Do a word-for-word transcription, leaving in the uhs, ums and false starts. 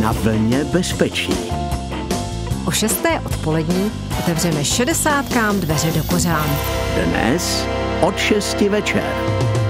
Na vlně bezpečí. O šesté odpolední otevřeme šedesátkám dveře do kořán. Dnes od šesti večer.